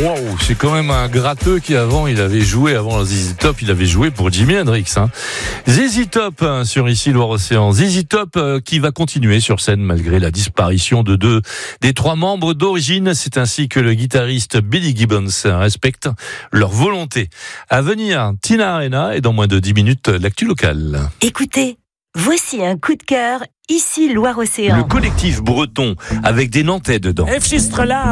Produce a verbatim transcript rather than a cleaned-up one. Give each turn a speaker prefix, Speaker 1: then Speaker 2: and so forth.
Speaker 1: Waouh, c'est quand même un gratteux qui avant, il avait joué, avant Z Z Top, il avait joué pour Jimi Hendrix. Hein. Z Z Top hein, sur ici Loire-Océan. Z Z Top euh, qui va continuer sur scène malgré la disparition de deux des trois membres d'origine. C'est ainsi que le guitariste Billy Gibbons respecte leur volonté. À venir, Tina Arena et dans moins de dix minutes, l'actu locale.
Speaker 2: Écoutez, voici un coup de cœur, ici Loire-Océan.
Speaker 1: Le collectif breton avec des Nantais dedans.
Speaker 3: F. Chistrela